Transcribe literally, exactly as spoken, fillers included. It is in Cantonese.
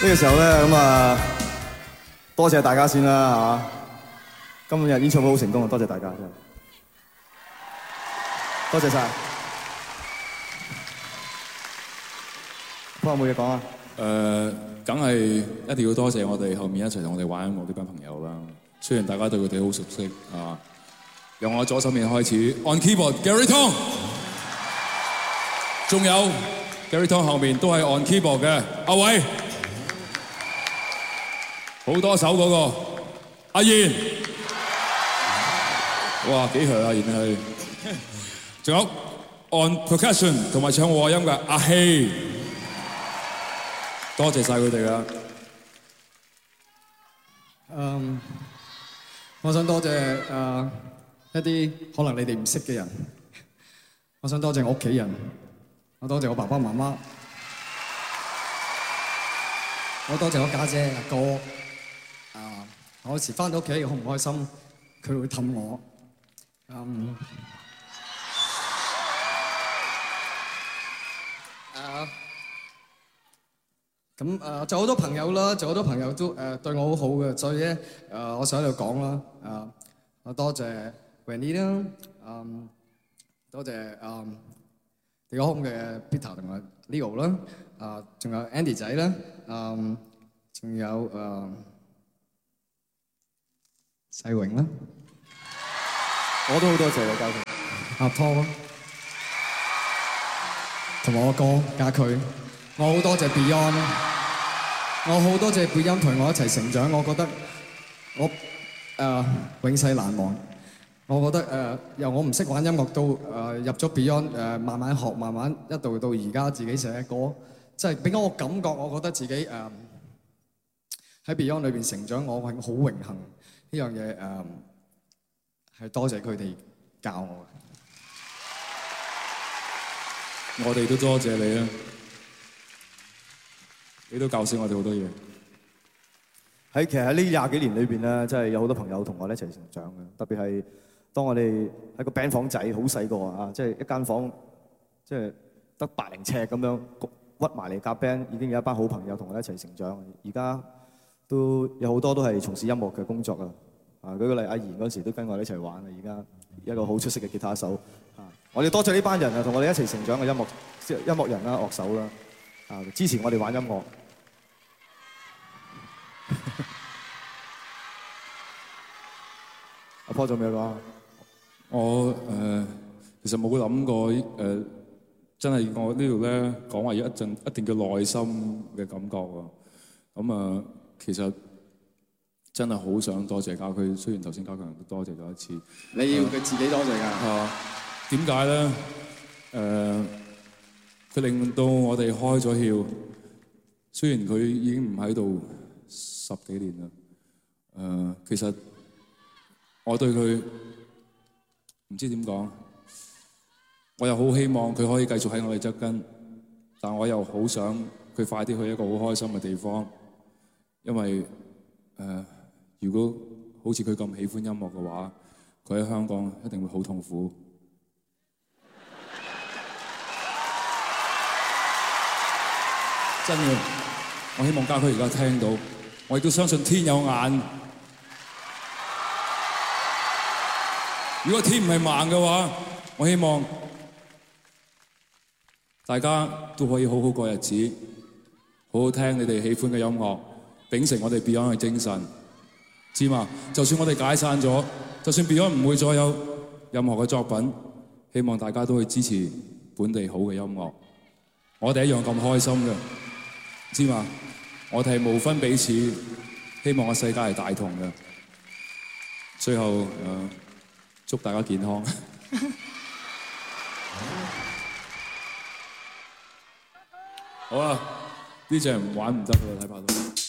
個時候咧，咁啊，多謝大家先啦，係嘛？今日演唱會好成功啊，多謝大家真係，多謝晒。不過有冇嘢講啊？ 誒，梗係一定要多謝我哋後面一齊同我哋玩音樂呢班朋友啦。雖然大家對佢哋好熟悉啊，由我左手面開始 ，on keyboard Gary Tong， 仲有 Gary Tong 後面都係 on keyboard 嘅阿偉，好多手嗰個阿賢，哇幾強啊賢係，仲有 on percussion 同埋唱和音嘅阿希。多謝晒佢哋啦。 嗯，我想多謝誒一啲可能你哋唔識嘅人。我想多謝我屋企人，我多謝我爸爸媽媽，我多謝我家姐阿哥。啊，我有時翻到屋企好唔開心，佢會氹我。嗯。啊。咁誒，仲有好多朋友啦，仲有好多朋友都誒對我好好嘅，所以咧誒，我想喺度講啦，誒，我多謝 Wendy 啦，嗯，多謝誒地球空嘅 Peter 同埋 Leo 啦，啊，仲有 Andy 仔啦，嗯，仲有誒世榮啦， 我都好多謝你家佢， 阿 Paul 同埋我哥家駒。我好多謝 Beyond， 我好多謝 Beyond 同我一齊成長，我覺得我誒、呃、永世難忘。我覺得誒、呃、由我唔識玩音樂到誒、呃、入咗 Beyond 誒、呃、慢慢學，慢慢一度到而家自己寫歌，即係俾我感覺，我覺得自己誒喺、呃、Beyond 裏邊成長，我係好榮幸呢樣嘢誒係多謝佢哋教我。 我哋都多謝你啊！你都教識我哋好多嘢。 喺其實喺呢廿幾年裏邊咧，真係有好多朋友同我哋一齊成長嘅。特別係當我哋喺個 band 房仔好細個啊，即係一間房，即係得百零尺咁樣屈埋嚟夾 band，已經有一班好朋友同我哋一齊成長。而家都有好多都係從事音樂嘅工作啊。啊，舉個例，阿賢嗰時都跟我哋一齊玩啊。而家一個好出色嘅吉他手。啊，我哋多謝呢班人啊，同我哋一齊成長嘅音樂即係音樂人啦、樂手啦，啊，支持我哋玩音樂。阿 Paul 仲有咩講？ 我誒、呃、其實冇諗過誒、呃，真係我呢度咧講話要一陣一定叫內心嘅感覺喎。咁啊、呃，其實真係好想多謝家駒，雖然頭先家強都多謝咗一次。 你要佢自己多謝㗎。 啊，點解咧？誒、呃，佢令到我哋開咗竅。雖然佢已經唔喺度十幾年啦。誒、呃，其實我對佢唔知點講，我又好希望佢可以繼續喺我哋側跟，但我又好想佢快啲去一個好開心嘅地方，因為誒、呃，如果好似佢咁喜歡音樂嘅話，佢喺香港一定會好痛苦。真嘅，我希望家駒而家聽到，我亦都相信天有眼。如果天唔係盲嘅話，我希望大家都可以好好過日子，好好聽你哋喜歡嘅音樂，秉承我哋 Beyond 嘅精神，知嘛？就算我哋解散咗，就算 Beyond 唔會再有任何嘅作品，希望大家都會支持本地好嘅音樂。我哋一樣咁開心嘅，知嘛？我哋係無分彼此，希望個世界係大同嘅。最後誒。呃祝大家健康。好啦，呢隻唔玩唔得㗎啦，睇怕都。